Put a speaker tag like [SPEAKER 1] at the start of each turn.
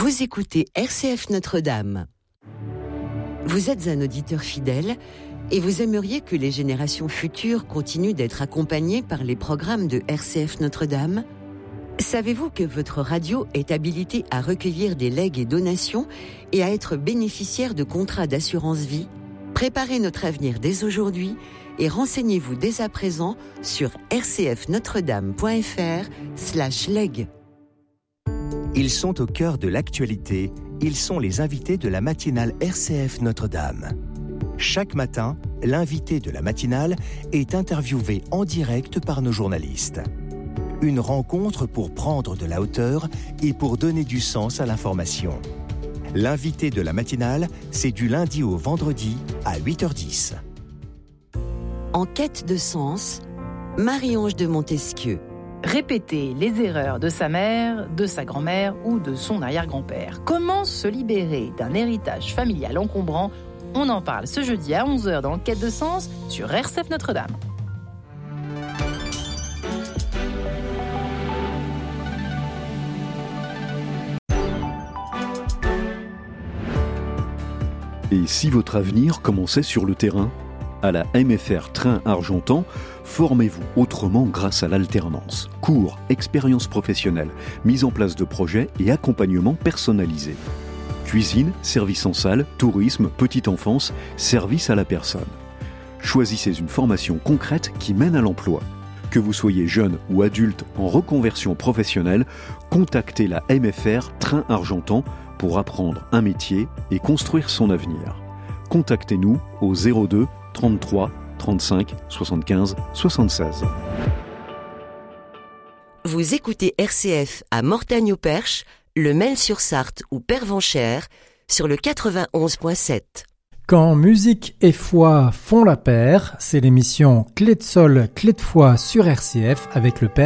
[SPEAKER 1] Vous écoutez RCF Notre-Dame. Vous êtes un auditeur fidèle et vous aimeriez que les générations futures continuent d'être accompagnées par les programmes de RCF Notre-Dame ? Savez-vous que votre radio est habilitée à recueillir des legs et donations et à être bénéficiaire de contrats d'assurance vie ? Préparez notre avenir dès aujourd'hui et renseignez-vous dès à présent sur rcfnotredame.fr/leg.
[SPEAKER 2] Ils sont au cœur de l'actualité, ils sont les invités de la matinale RCF Notre-Dame. Chaque matin, l'invité de la matinale est interviewé en direct par nos journalistes. Une rencontre pour prendre de la hauteur et pour donner du sens à l'information. L'invité de la matinale, c'est du lundi au vendredi à 8h10.
[SPEAKER 1] En quête de sens, Marie-Ange de Montesquieu.
[SPEAKER 3] Répéter les erreurs de sa mère, de sa grand-mère ou de son arrière-grand-père. Comment se libérer d'un héritage familial encombrant ? On en parle ce jeudi à 11h dans Quête de sens sur RCF Notre-Dame.
[SPEAKER 4] Et si votre avenir commençait sur le terrain ? À la MFR Train Argentan, formez-vous autrement grâce à l'alternance. Cours, expériences professionnelles, mise en place de projets et accompagnement personnalisé. Cuisine, service en salle, tourisme, petite enfance, service à la personne. Choisissez une formation concrète qui mène à l'emploi. Que vous soyez jeune ou adulte en reconversion professionnelle, contactez la MFR Train Argentan pour apprendre un métier et construire son avenir. Contactez-nous au 02 33 35 75 76.
[SPEAKER 1] Vous écoutez RCF à Mortagne-au-Perche, le Mail-sur-Sarthe ou Pervenchères sur le 91.7.
[SPEAKER 5] Quand musique et foi font la paire, c'est l'émission Clé de sol, clé de foi sur RCF avec le père